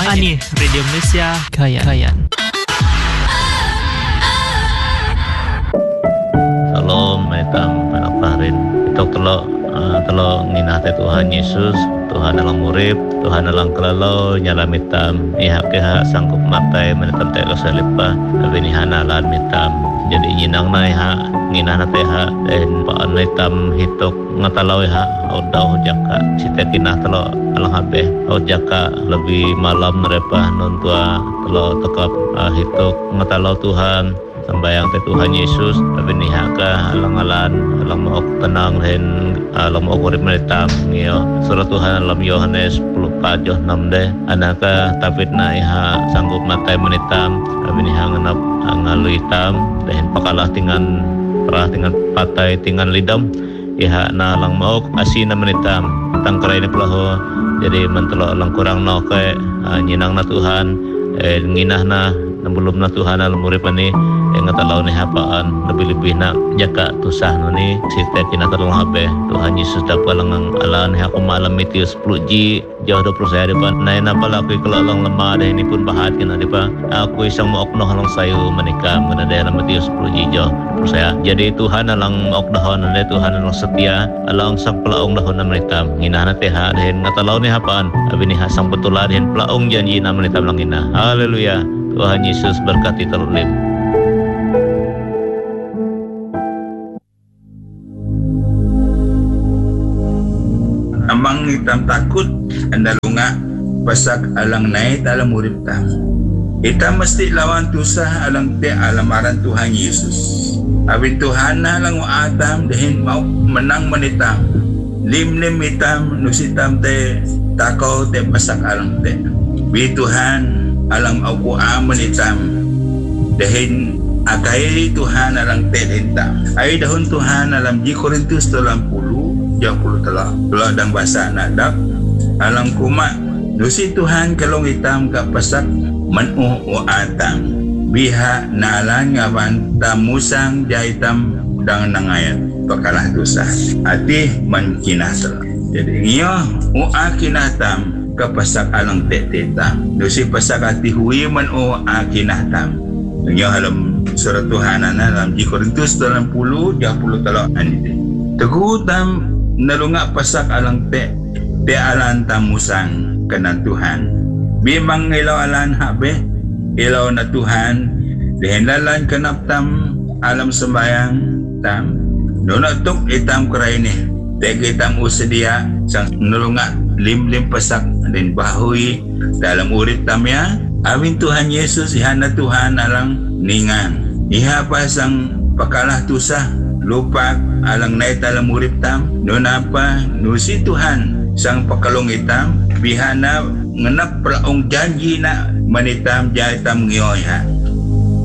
Ani Radio Malaysia Kayan. Salam metam panaparin. Ito telo nginate Tuhan Yesus, Tuhan dalam urip, Tuhan dalam kelalau nyala mitam, ihak keha sanggup matai menetam telo salipa, abini hanalan mitam. Jadi nyinang na iha nginah na teha dan paan mitam hitok ngatalau iha odau jaka sita kinah telo alang habe jaka lebih malam nerepa nontua telo tekap hitok ngatalau Tuhan sembayang te Tuhan Yesus tapi nihaka alang-alan alang maok tenang dan alang maok urip menetam ngiyo surah Tuhan alam Yohanes 10 joh 6 de anaka tapit na iha sanggup matai menetam tapi niha ngenap ngalui tam dan pakalah tingan perah tingan patai tingan lidam iha na alang maok asina menetam tangkara ini pelaho jadi mentelo alang kurang no ke nyinang na Tuhan nginah na belum na Tuhan alam urip ani ngatalaw ni hapaan lebih-lebih nak jaka tusah ni sita kina tolong habe Tuhan Yesus dapat langang alan aku malam itu 10 ji jauh 20 saya depan naik napal aku kelalong lemah dah ini pun bahat kena depan aku isang maoknoh halang sayu menikah menada dalam itu 10 ji jauh 20 saya jadi Tuhan alang maokdahon dan Tuhan alang setia alang sang pelaung dahon na menitam nginah na teha dan ngatalaw ni hapaan abini hasang betulah dan pelaung janji na menitam lang ina. Haleluya. Tuhan Yesus berkati terlim. Amang itam takut andalunga pasak alang naik dalam urip tam. Itam mesti lawan tusah alang te alamaran Tuhan Yesus. Abin Tuhan na lang atam dahin mau menang menitam. Lim itam nusitam te takau te pasak alang te. Bi Tuhan alang aku amenitam dahin akai Tuhan alang te hentam. Ai dahun Tuhan alam di Korintus 30 telah dang bahasa nadap alang kuma nusi Tuhan kalong hitam ka pasak manu o atang biha nalan ngaban tamusang jaitam dang nangayat pakalah dosa ati man kinasal jadi ngiyo o akinatam ka pasak alang teteta nusi pasak ati hui man o akinatam ngiyo halam surat Tuhan alam di Korintus 30 telah anite tegutam nalunga pasak alang te alan tamusang kanan Tuhan bimang ilaw alan habe ilaw na Tuhan dihendalan kanap tam alam sembayang tam donatok itam karaini tege itam usedia sang nalunga lim pasak din bahui dalam urip tam ya awin Tuhan Yesus ihana Tuhan alang ningan iha pasang pakalah tusah lupa alang naik dalam urip tam nun apa nusi Tuhan sang pakalong itam bihana ngenap pelaong janji na manitam jaitam ngiyoy ha